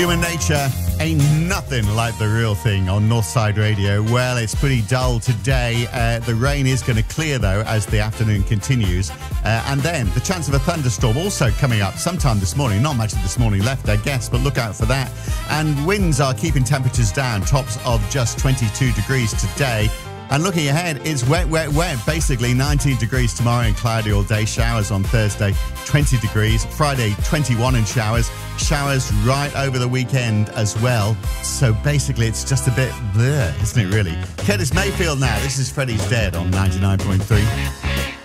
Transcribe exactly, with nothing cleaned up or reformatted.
Human nature ain't nothing like the real thing on Northside Radio. Well, it's pretty dull today. Uh, the rain is going to clear, though, as the afternoon continues. Uh, and then the chance of a thunderstorm also coming up sometime this morning. Not much of this morning left, I guess, but look out for that. And winds are keeping temperatures down, tops of just twenty-two degrees today. And looking ahead, it's wet, wet, wet. Basically, nineteen degrees tomorrow and cloudy all day. Showers on Thursday, twenty degrees. Friday, twenty-one and showers. Showers right over the weekend as well. So basically, it's just a bit bleh, isn't it, really? Curtis Mayfield now. This is Freddie's Dead on ninety-nine point three.